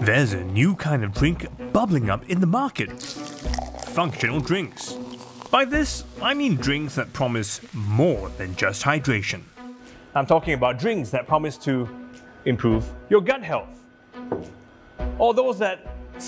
There's a new kind of drink bubbling up in the market. Functional drinks. By this, I mean drinks that promise more than just hydration. I'm talking about drinks that promise to improve your gut health, or those that